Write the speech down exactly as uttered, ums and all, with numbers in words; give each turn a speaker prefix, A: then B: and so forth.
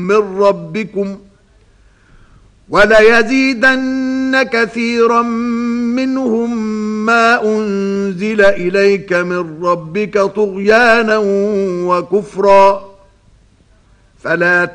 A: من ربكم وليزيدن كثيرا منهم ما أنزل إليك من ربك طغيانا وكفرا فلا